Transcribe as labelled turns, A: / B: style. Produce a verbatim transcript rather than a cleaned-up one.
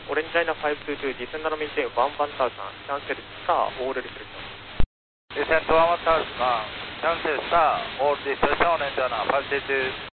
A: Orange China five two two, descend and maintain one one thousand, cancel star, all restriction.
B: Descend to one thousand, cancel star, all restriction, Orange China five two two.